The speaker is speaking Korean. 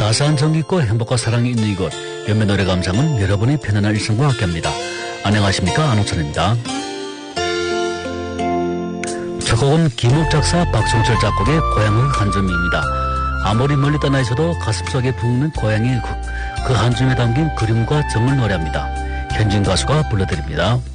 따스한 정이 있고 행복과 사랑이 있는 이곳 연매 노래 감상은 여러분이 편안한 일상과 함께합니다. 안녕하십니까, 안호천입니다. 첫 곡은 김욱 작사 박종철 작곡의 고향의 한 줌입니다. 아무리 멀리 떠나 있어도 가슴속에 품는 고향의 그 한 줌에 담긴 그림과 정을 노래합니다. 현진 가수가 불러드립니다.